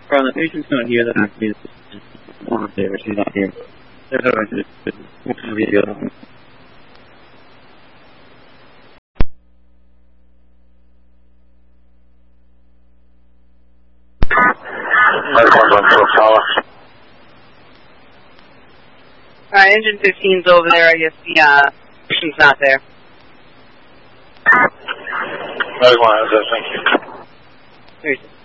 Carla, the patient's not here. That actually is there. She's not here. There's no reason to be the other one. Alright, engine 15's over there. I guess the patient's not there. 91, thank you. Here's